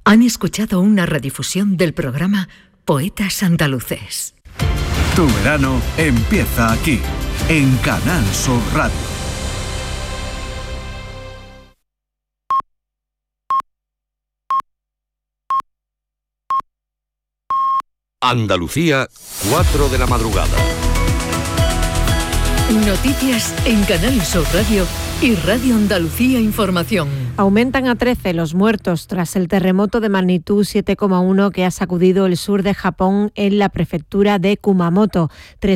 Han escuchado una redifusión del programa Poetas Andaluces. Tu verano empieza aquí, en Canal Sur Radio. Andalucía, 4 de la madrugada. Noticias en Canal Sur Radio y Radio Andalucía Información. Aumentan a 13 los muertos tras el terremoto de magnitud 7,1 que ha sacudido el sur de Japón en la prefectura de Kumamoto.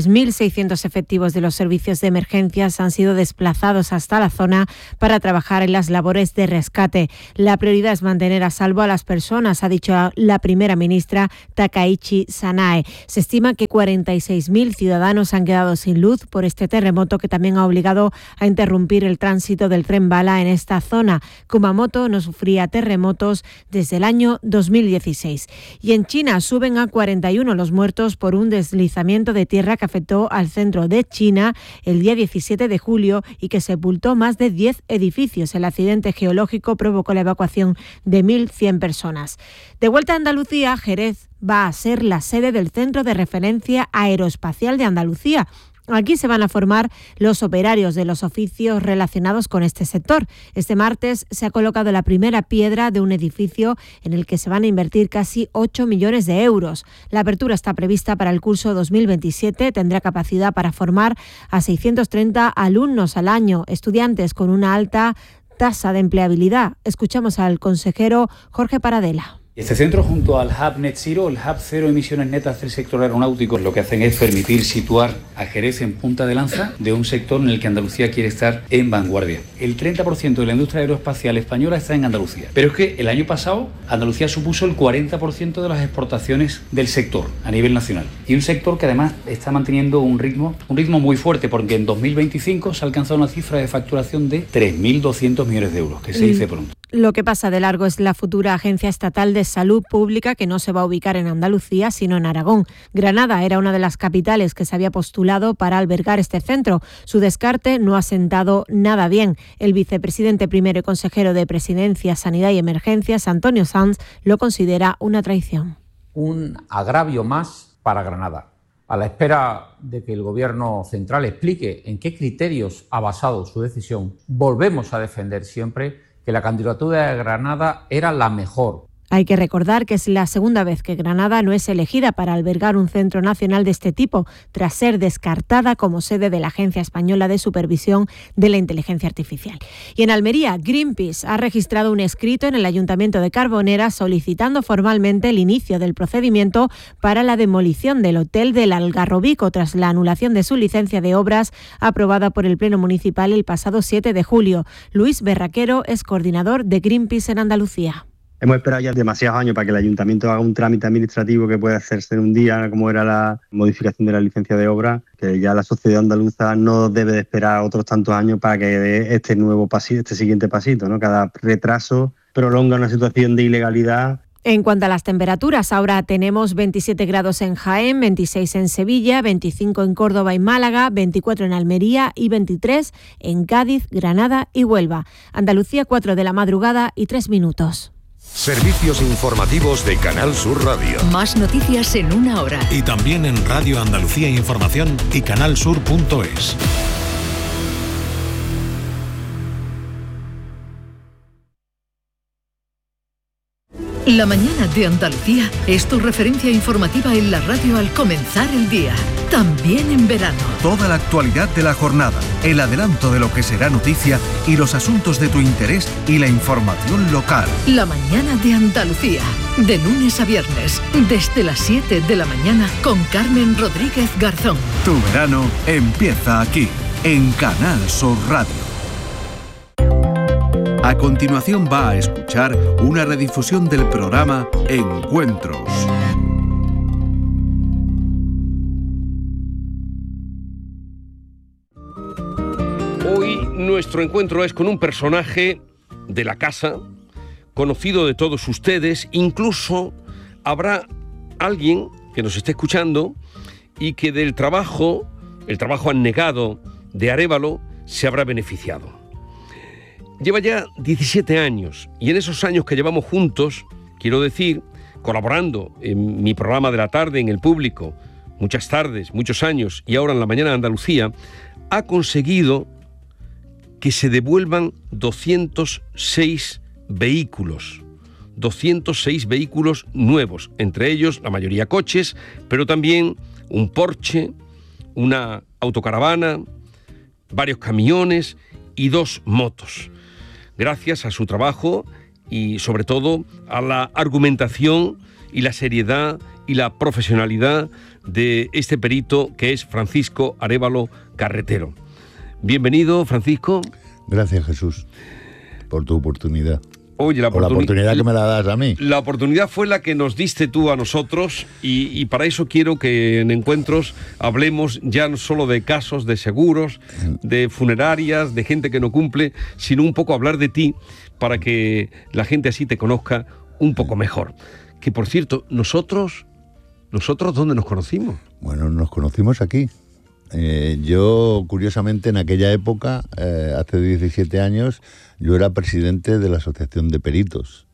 3.600 efectivos de los servicios de emergencias han sido desplazados hasta la zona para trabajar en las labores de rescate. La prioridad es mantener a salvo a las personas, ha dicho la primera ministra Takaichi Sanae. Se estima que 46.000 ciudadanos han quedado sin luz por este terremoto que también ha obligado a interrumpir el tránsito del tren bala en esta zona. Kumamoto no sufría terremotos desde el año 2016. Y en China suben a 41 los muertos por un deslizamiento de tierra que afectó al centro de China el día 17 de julio y que sepultó más de 10 edificios. El accidente geológico provocó la evacuación de 1.100 personas. De vuelta a Andalucía, Jerez va a ser la sede del Centro de Referencia Aeroespacial de Andalucía. Aquí se van a formar los operarios de los oficios relacionados con este sector. Este martes se ha colocado la primera piedra de un edificio en el que se van a invertir casi 8 millones de euros. La apertura está prevista para el curso 2027. Tendrá capacidad para formar a 630 alumnos al año, estudiantes con una alta tasa de empleabilidad. Escuchamos al consejero Jorge Paradela. Este centro, junto al Hub Net Zero, el Hub Cero Emisiones Netas del sector aeronáutico, lo que hacen es permitir situar a Jerez en punta de lanza de un sector en el que Andalucía quiere estar en vanguardia. El 30% de la industria aeroespacial española está en Andalucía. Pero es que el año pasado Andalucía supuso el 40% de las exportaciones del sector a nivel nacional. Y un sector que además está manteniendo un ritmo muy fuerte, porque en 2025 se ha alcanzado una cifra de facturación de 3.200 millones de euros, que se dice pronto. Lo que pasa de largo es la futura Agencia Estatal de Salud Pública, que no se va a ubicar en Andalucía, sino en Aragón. Granada era una de las capitales que se había postulado para albergar este centro. Su descarte no ha sentado nada bien. El vicepresidente primero y consejero de Presidencia, Sanidad y Emergencias, Antonio Sanz, lo considera una traición. Un agravio más para Granada. A la espera de que el Gobierno central explique en qué criterios ha basado su decisión, volvemos a defender siempre que la candidatura de Granada era la mejor. Hay que recordar que es la segunda vez que Granada no es elegida para albergar un centro nacional de este tipo, tras ser descartada como sede de la Agencia Española de Supervisión de la Inteligencia Artificial. Y en Almería, Greenpeace ha registrado un escrito en el Ayuntamiento de Carbonera solicitando formalmente el inicio del procedimiento para la demolición del Hotel del Algarrobico tras la anulación de su licencia de obras aprobada por el Pleno Municipal el pasado 7 de julio. Luis Berraquero es coordinador de Greenpeace en Andalucía. Hemos esperado ya demasiados años para que el ayuntamiento haga un trámite administrativo que pueda hacerse en un día, como era la modificación de la licencia de obra, que ya la sociedad andaluza no debe de esperar otros tantos años para que dé este nuevo pasito, este siguiente pasito, ¿no? Cada retraso prolonga una situación de ilegalidad. En cuanto a las temperaturas, ahora tenemos 27 grados en Jaén, 26 en Sevilla, 25 en Córdoba y Málaga, 24 en Almería y 23 en Cádiz, Granada y Huelva. Andalucía, 4 de la madrugada y 3 minutos. Servicios informativos de Canal Sur Radio. Más noticias en una hora. Y también en Radio Andalucía Información y canalsur.es. La mañana de Andalucía es tu referencia informativa en la radio al comenzar el día, también en verano. Toda la actualidad de la jornada, el adelanto de lo que será noticia y los asuntos de tu interés y la información local. La mañana de Andalucía, de lunes a viernes, desde las 7 de la mañana con Carmen Rodríguez Garzón. Tu verano empieza aquí, en Canal Sur Radio. A continuación va a escuchar una redifusión del programa Encuentros. Hoy nuestro encuentro es con un personaje de la casa, conocido de todos ustedes. Incluso habrá alguien que nos esté escuchando y que del trabajo, el trabajo abnegado de Arévalo, se habrá beneficiado. Lleva ya 17 años y en esos años que llevamos juntos, quiero decir, colaborando en mi programa de la tarde, en El Público, muchas tardes, muchos años, y ahora en La Mañana de Andalucía, ha conseguido que se devuelvan 206 vehículos. 206 vehículos nuevos, entre ellos la mayoría coches, pero también un Porsche, una autocaravana, varios camiones y 2 motos. Gracias a su trabajo y sobre todo a la argumentación y la seriedad y la profesionalidad de este perito que es Francisco Arévalo Carretero. Bienvenido, Francisco. Gracias, Jesús, por tu oportunidad. Oye, la oportunidad que me la das a mí. La oportunidad fue la que nos diste tú a nosotros y para eso quiero que en Encuentros hablemos ya no solo de casos, de seguros, de funerarias, de gente que no cumple, sino un poco hablar de ti para que la gente así te conozca un poco mejor. Que por cierto, nosotros ¿dónde nos conocimos? Bueno, nos conocimos aquí. Yo, curiosamente, en aquella época, hace 17 años, yo era presidente de la Asociación de Peritos.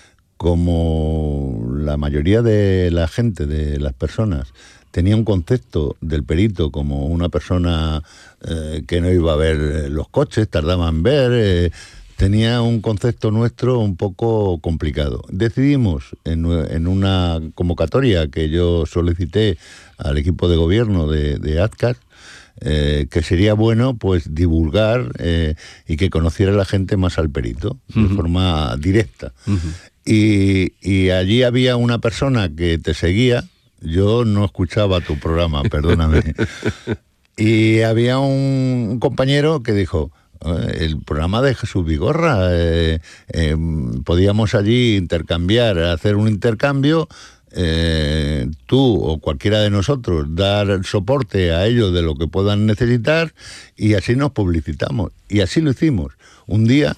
Como la mayoría de la gente, de las personas, tenía un concepto del perito como una persona que no iba a ver los coches, tardaba en ver, tenía un concepto nuestro un poco complicado. Decidimos, en una convocatoria que yo solicité al equipo de gobierno de Azcar, que sería bueno pues divulgar y que conociera la gente más al perito de forma directa. Y allí había una persona que te seguía. Yo no escuchaba tu programa, perdóname. Y había un compañero que dijo: el programa de Jesús Vigorra, podíamos allí intercambiar, hacer un intercambio, tú o cualquiera de nosotros dar soporte a ellos de lo que puedan necesitar, y así nos publicitamos. Y así lo hicimos. Un día,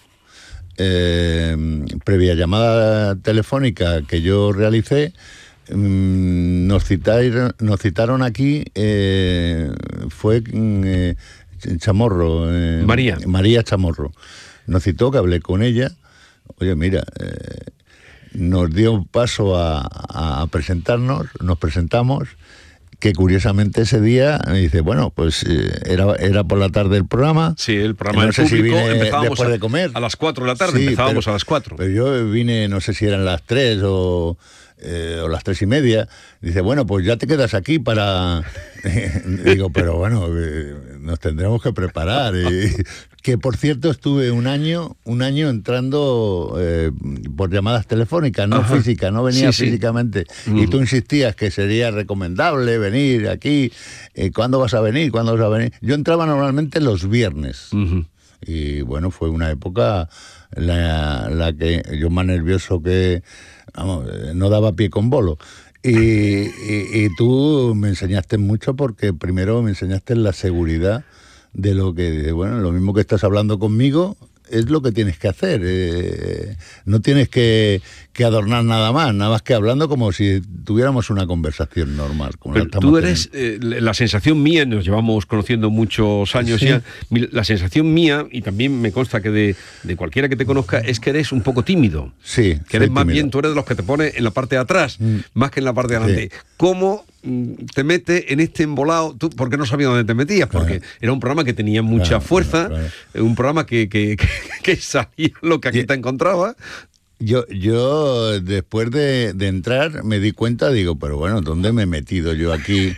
previa llamada telefónica que yo realicé, nos citaron aquí, fue Chamorro, María Chamorro. Nos citó, que hablé con ella. Oye, mira, nos dio paso a presentarnos, nos presentamos, que curiosamente ese día me dice, bueno, pues era por la tarde el programa. Sí, el programa del Público, empezábamos después de comer. A las 4 de la tarde, sí, empezábamos a las 4. Pero yo vine, no sé si eran las 3 o las 3:30, dice, bueno, pues ya te quedas aquí para... Digo, pero bueno, nos tendremos que preparar. Que por cierto estuve un año entrando por llamadas telefónicas, no físicas, no venía físicamente. Y tú insistías que sería recomendable venir aquí. ¿Cuándo vas a venir? ¿Cuándo vas a venir? Yo entraba normalmente los viernes. Y bueno, fue una época la que yo más nervioso que... Vamos, no daba pie con bolo. Y tú me enseñaste mucho, porque primero me enseñaste la seguridad de lo que, bueno, lo mismo que estás hablando conmigo, es lo que tienes que hacer. No tienes que adornar nada más que hablando como si tuviéramos una conversación normal. Como pero tú eres, la sensación mía, nos llevamos conociendo muchos años ya, la sensación mía, y también me consta que de cualquiera que te conozca, es que eres un poco tímido. Sí. Que eres más bien, tú eres de los que te pones en la parte de atrás, más que en la parte de adelante. Sí. ¿Cómo te metes en este embolado? ¿Tú por qué no sabías dónde te metías? Porque era un programa que tenía mucha fuerza, un programa que sabía lo que aquí te encontraba. Yo después de entrar me di cuenta, digo, pero bueno, ¿dónde me he metido yo aquí?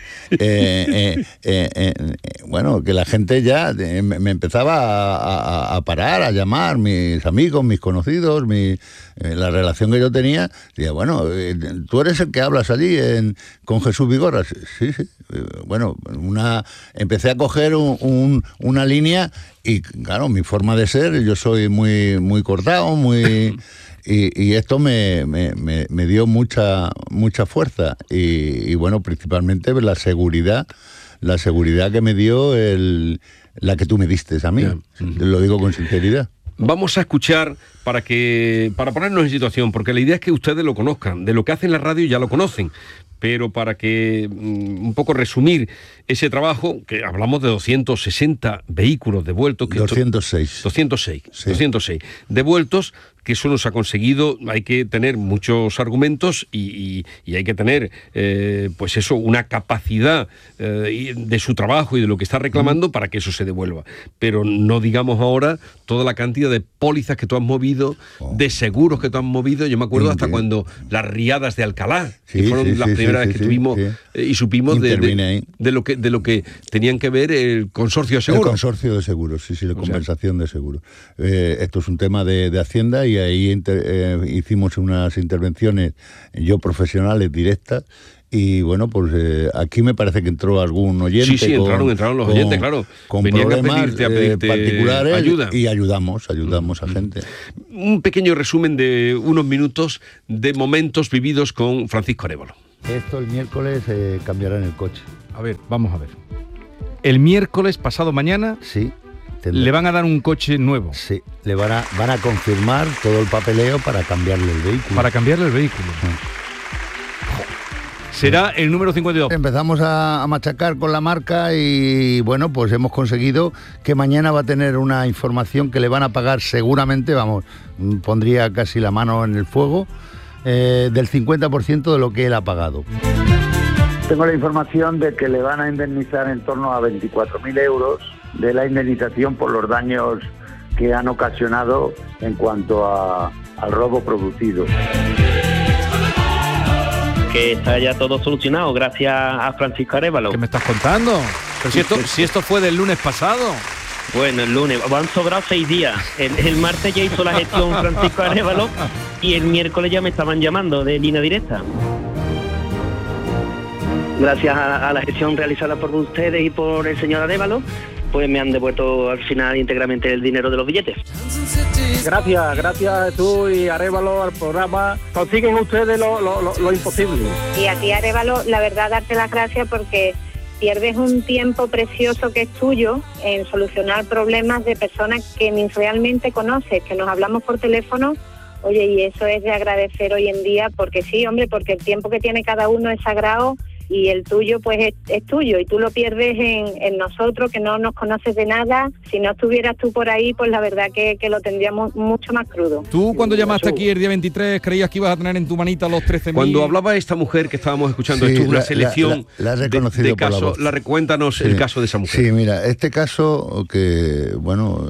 Bueno, que la gente ya me empezaba a parar, a llamar, mis amigos, mis conocidos, la relación que yo tenía. Decía, bueno, tú eres el que hablas allí con Jesús Vigorra. Sí. Bueno, empecé a coger una línea, y claro, mi forma de ser, yo soy muy, muy cortado, muy... Y esto me dio mucha fuerza, y bueno, principalmente la seguridad que me dio la que tú me diste a mí. Lo digo con sinceridad. Vamos a escuchar para ponernos en situación, porque la idea es que ustedes lo conozcan. De lo que hacen en la radio ya lo conocen, pero para que un poco resumir ese trabajo, que hablamos de 260 vehículos devueltos. 206. 206 devueltos, que eso no se ha conseguido. Hay que tener muchos argumentos y hay que tener, pues eso, una capacidad de su trabajo y de lo que está reclamando para que eso se devuelva. Pero no digamos ahora toda la cantidad de pólizas que tú has movido, de seguros que tú has movido. Yo me acuerdo hasta cuando las riadas de Alcalá, que fueron las primeras que tuvimos y supimos de lo que tenían que ver el consorcio de seguros. El consorcio de seguros, sí, la compensación de seguros. Esto es un tema de Hacienda y ahí hicimos unas intervenciones, yo profesionales, directas. Y bueno, pues aquí me parece que entró algún oyente. Sí, entraron los oyentes, claro. Con venían problemas a pedirte particulares ayuda. Y ayudamos a gente. Un pequeño resumen de unos minutos de momentos vividos con Francisco Arévalo. Esto el miércoles cambiará en el coche. A ver, vamos a ver. El miércoles, pasado mañana, sí, le van a dar un coche nuevo. Sí, le van a confirmar todo el papeleo para cambiarle el vehículo. Para cambiarle el vehículo. Será el número 52. Empezamos a machacar con la marca y bueno, pues hemos conseguido que mañana va a tener una información que le van a pagar seguramente, vamos, pondría casi la mano en el fuego, del 50% de lo que él ha pagado. Tengo la información de que le van a indemnizar en torno a 24.000 euros de la indemnización por los daños que han ocasionado en cuanto al robo producido. Que está ya todo solucionado gracias a Francisco Arévalo. ¿Qué me estás contando? Pero si esto fue del lunes pasado. Bueno, el lunes, han sobrado 6 días. El martes ya hizo la gestión Francisco Arévalo y el miércoles ya me estaban llamando de línea directa. Gracias a la gestión realizada por ustedes y por el señor Arévalo, pues me han devuelto al final íntegramente el dinero de los billetes. Gracias tú y Arévalo al programa. Consiguen ustedes lo imposible. Y a ti, Arévalo, la verdad, darte las gracias porque pierdes un tiempo precioso que es tuyo en solucionar problemas de personas que ni realmente conoces, que nos hablamos por teléfono. Oye, y eso es de agradecer hoy en día, porque sí, hombre, porque el tiempo que tiene cada uno es sagrado y el tuyo pues es tuyo y tú lo pierdes en nosotros que no nos conoces de nada. Si no estuvieras tú por ahí, pues la verdad que lo tendríamos mucho más crudo. Tú cuando llamaste aquí el día 23 creías que ibas a tener en tu manita los 13.000. Cuando hablaba esta mujer que estábamos escuchando, esto es una selección la has reconocido de por casos. Cuéntanos el caso de esa mujer. Sí, mira, este caso que, bueno,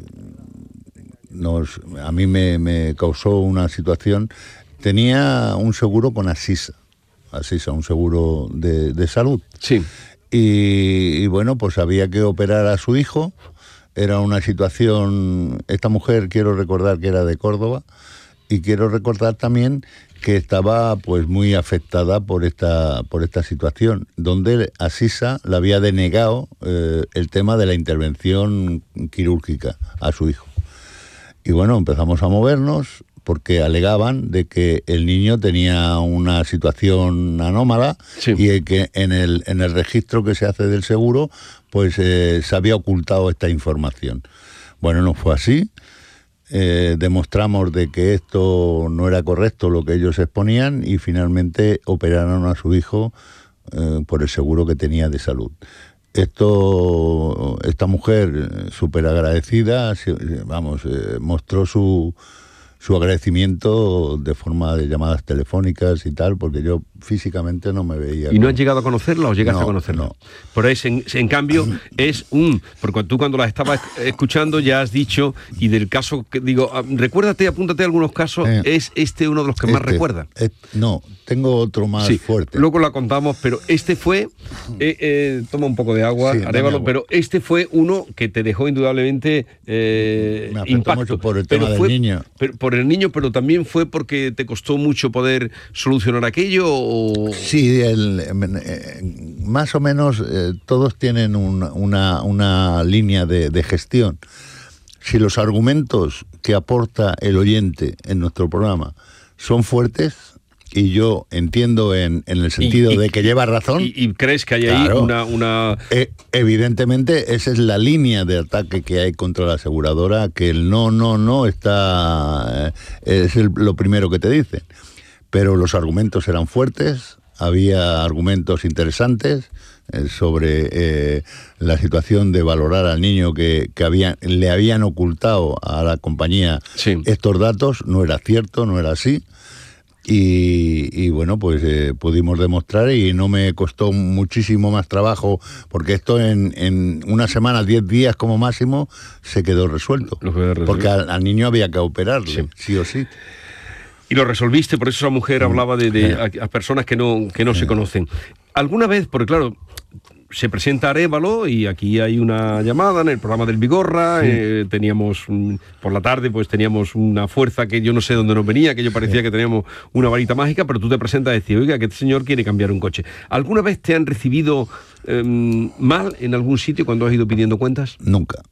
a mí me causó una situación. Tenía un seguro con Asisa, un seguro de salud. Sí. Y bueno, pues había que operar a su hijo. Era una situación. Esta mujer, quiero recordar que era de Córdoba, y quiero recordar también que estaba pues muy afectada por esta situación, donde Asisa le había denegado el tema de la intervención quirúrgica a su hijo. Y bueno, empezamos a movernos, porque alegaban de que el niño tenía una situación anómala, sí, y que en el registro que se hace del seguro pues se había ocultado esta información. Bueno, no fue así. Demostramos de que esto no era correcto lo que ellos exponían y finalmente operaron a su hijo por el seguro que tenía de salud. Esta mujer súper agradecida, vamos, mostró su agradecimiento de forma de llamadas telefónicas y tal, porque yo físicamente no me veía. ¿Y no has llegado a conocerla o llegaste a conocerla? No. Pero en cambio, porque tú cuando la estabas escuchando ya has dicho, y del caso que digo, recuérdate, apúntate algunos casos, es uno de los que más recuerda. No, tengo otro más fuerte. Luego la contamos, pero este fue, toma un poco de agua, Arévalo, pero este fue uno que te dejó indudablemente me afectó impacto. Mucho por el tema del niño. Por el niño, pero también fue porque te costó mucho poder solucionar aquello. Sí, más o menos todos tienen una línea de gestión. Si los argumentos que aporta el oyente en nuestro programa son fuertes, y yo entiendo en el sentido de que lleva razón. ¿Y crees que hay ahí una...? Evidentemente, esa es la línea de ataque que hay contra la aseguradora, que el no está... es lo primero que te dicen. Pero los argumentos eran fuertes, había argumentos interesantes sobre la situación de valorar al niño que le habían ocultado a la compañía estos datos. No era cierto, no era así. Y bueno, pues pudimos demostrar, y no me costó muchísimo más trabajo, porque esto en una semana, 10 días como máximo, se quedó resuelto. Porque al niño había que operarle, sí o sí. Y lo resolviste, por eso esa mujer hablaba a personas que no se conocen. ¿Alguna vez, porque claro, se presenta Arévalo y aquí hay una llamada en el programa del Vigorra, teníamos, por la tarde, pues teníamos una fuerza que yo no sé dónde nos venía, que yo parecía que teníamos una varita mágica, pero tú te presentas y decís, oiga, que este señor quiere cambiar un coche. ¿Alguna vez te han recibido mal en algún sitio cuando has ido pidiendo cuentas? Nunca.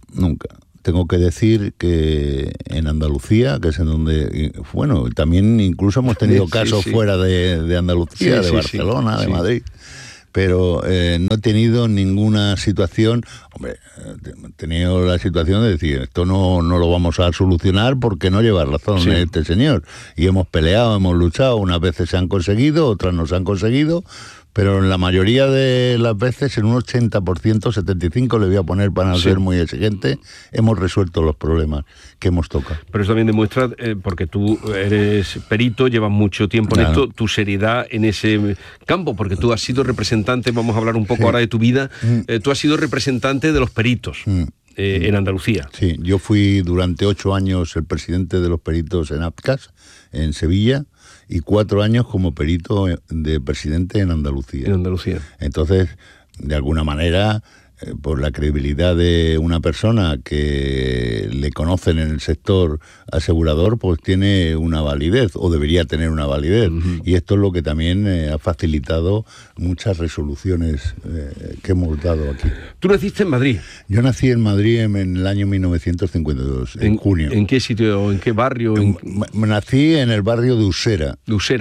Tengo que decir que en Andalucía, que es en donde, bueno, también incluso hemos tenido casos fuera de Andalucía, de Barcelona, de Madrid, pero no he tenido ninguna situación. Hombre, he tenido la situación de decir, esto no lo vamos a solucionar porque no lleva razón este señor, y hemos peleado, hemos luchado, unas veces se han conseguido, otras no se han conseguido, pero en la mayoría de las veces, en un 80%, 75% le voy a poner para no ser muy exigente, hemos resuelto los problemas que hemos tocado. Pero eso también demuestra, porque tú eres perito, llevas mucho tiempo en esto, tu seriedad en ese campo, porque tú has sido representante, vamos a hablar un poco ahora de tu vida, tú has sido representante de los peritos. En Andalucía. Sí, yo fui durante 8 años el presidente de los peritos en APCAS, en Sevilla, y 4 años como perito de presidente en Andalucía. Entonces, de alguna manera, por la credibilidad de una persona que le conocen en el sector asegurador, pues tiene una validez, o debería tener una validez. Y esto es lo que también ha facilitado muchas resoluciones que hemos dado aquí. ¿Tú naciste en Madrid? Yo nací en Madrid en el año 1952, en junio. ¿En qué sitio, en qué barrio? Nací en el barrio de Usera.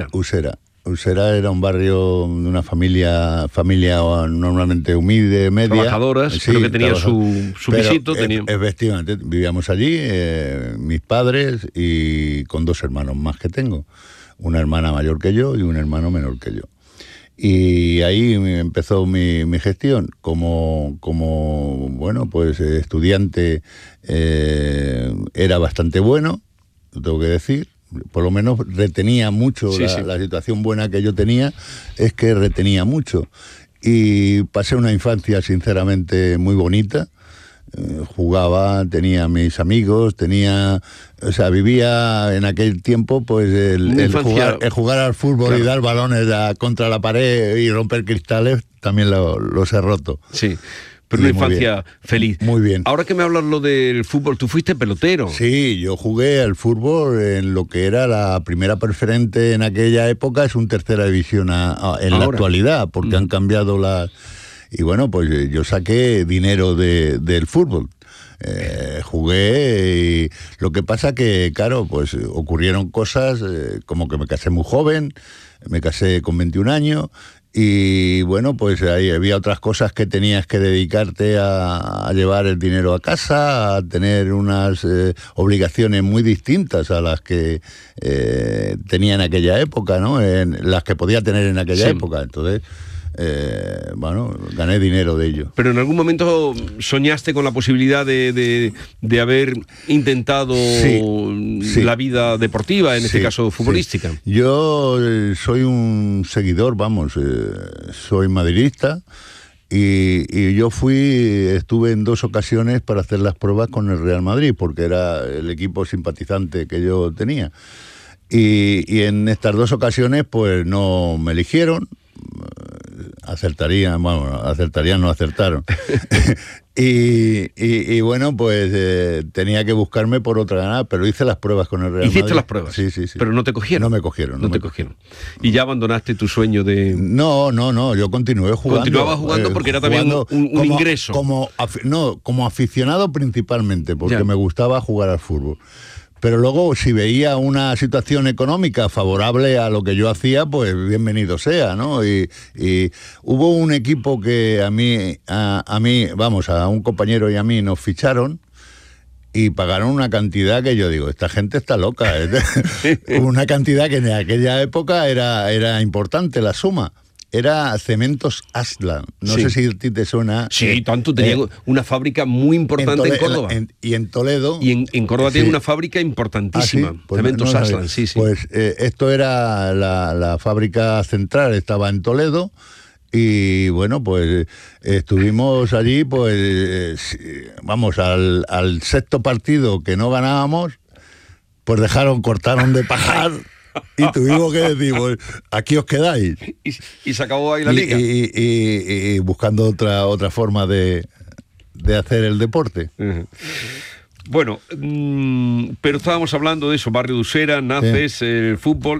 Usera era un barrio de una familia normalmente humilde, media. Trabajadoras, pero que tenía su pisito. Efectivamente, vivíamos allí, mis padres, y con 2 hermanos más que tengo. Una hermana mayor que yo y un hermano menor que yo. Y ahí empezó mi gestión como bueno, pues estudiante. Era bastante bueno, lo tengo que decir. Por lo menos retenía mucho. La situación buena que yo tenía es que retenía mucho, y pasé una infancia sinceramente muy bonita. Jugaba, tenía mis amigos, vivía en aquel tiempo pues el jugar al fútbol, y dar balones contra la pared y romper cristales, también los he roto. Sí. Pero una infancia feliz. Muy bien. Ahora que me hablas lo del fútbol, tú fuiste pelotero. Sí, yo jugué al fútbol en lo que era la primera preferente en aquella época, es un tercera división en la actualidad, porque han cambiado las... Y bueno, pues yo saqué dinero del fútbol. Jugué, y lo que pasa que, claro, pues ocurrieron cosas, como que me casé muy joven, me casé con 21 años... Y bueno, pues ahí había otras cosas que tenías que dedicarte a llevar el dinero a casa, a tener unas obligaciones muy distintas a las que tenía en aquella época, ¿no? Las que podía tener en aquella época. Entonces, bueno, gané dinero de ello. Pero en algún momento soñaste con la posibilidad de haber intentado la vida deportiva, en este caso futbolística. Sí. Yo soy un seguidor, soy madridista, y yo estuve en 2 ocasiones para hacer las pruebas con el Real Madrid, porque era el equipo simpatizante que yo tenía. Y en estas 2 ocasiones pues no me eligieron. Acertarían, no acertaron. y bueno, pues tenía que buscarme por otra ganada, pero hice las pruebas con el Real Madrid. ¿Hiciste las pruebas? Sí. ¿Pero no te cogieron? No me cogieron. No te cogieron. ¿Y ya abandonaste tu sueño de...? No, yo continué jugando. Continuaba jugando porque era también un ingreso. Como aficionado principalmente, porque me gustaba jugar al fútbol. Pero luego, si veía una situación económica favorable a lo que yo hacía, pues bienvenido sea, ¿no? Y hubo un equipo que a un compañero y a mí nos ficharon, y pagaron una cantidad que yo digo, esta gente está loca. Una cantidad que en aquella época era importante la suma. Era Cementos Aslan. No sé si a ti te suena. Sí, tanto. Tenía una fábrica muy importante en Córdoba. Y en Toledo. Y en Córdoba tiene una fábrica importantísima. Pues Cementos Aslan, sí. Pues esto era la fábrica central, estaba en Toledo. Y bueno, pues estuvimos allí, pues vamos, al sexto partido que no ganábamos, pues cortaron de pagar. Y tuvimos que decir, pues, aquí os quedáis. Y se acabó ahí la liga. Y buscando otra forma de hacer el deporte. Bueno, pero estábamos hablando de eso, barrio de Usera, naces, el fútbol,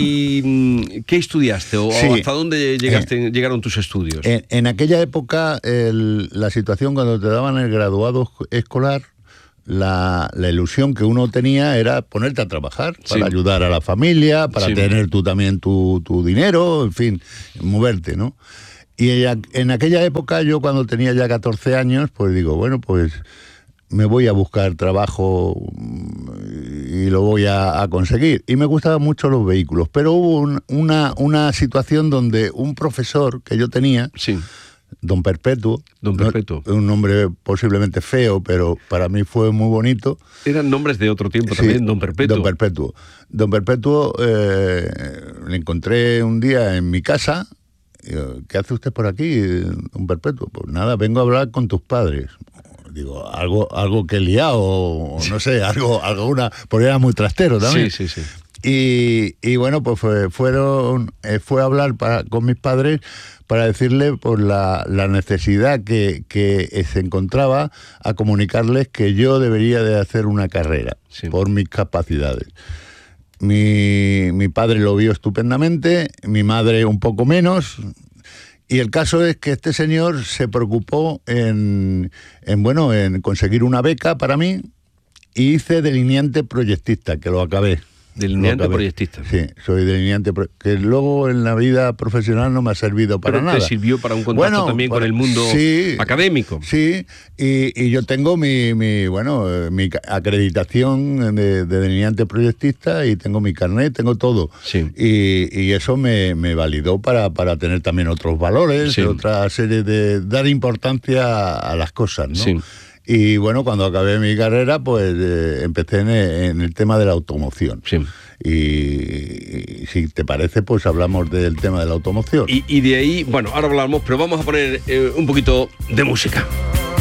y ¿qué estudiaste? ¿O hasta dónde llegaron tus estudios? En aquella época, la situación cuando te daban el graduado escolar, la ilusión que uno tenía era ponerte a trabajar para ayudar a la familia, para tener tú también tu dinero, en fin, moverte, ¿no? Y en aquella época, yo cuando tenía ya 14 años, pues digo, bueno, pues me voy a buscar trabajo y lo voy a conseguir. Y me gustaban mucho los vehículos, pero hubo una situación donde un profesor que yo tenía... Don Perpetuo. Un nombre posiblemente feo, pero para mí fue muy bonito. Eran nombres de otro tiempo también, Don Perpetuo. Don Perpetuo le encontré un día en mi casa. ¿Qué hace usted por aquí, Don Perpetuo? Pues nada, vengo a hablar con tus padres. Digo, algo que he liado, o no sé, porque era muy trastero también. Sí. Y bueno, pues fue a hablar con mis padres para decirle por la necesidad que se encontraba a comunicarles que yo debería de hacer una carrera por mis capacidades. Mi padre lo vio estupendamente, mi madre un poco menos, y el caso es que este señor se preocupó en conseguir una beca para mí, y hice delineante proyectista, que lo acabé. Delineante proyectista. Sí, soy delineante, que luego en la vida profesional no me ha servido para nada. Te sirvió para un contacto también con el mundo académico. Sí, y yo tengo mi acreditación de delineante proyectista, y tengo mi carnet, tengo todo. Sí. Y eso me validó para tener también otros valores, otra serie de dar importancia a las cosas, ¿no? Sí. Y bueno, cuando acabé mi carrera, pues empecé en el tema de la automoción. Sí. Y si te parece, pues hablamos del tema de la automoción. Y de ahí, bueno, ahora hablamos, pero vamos a poner un poquito de música.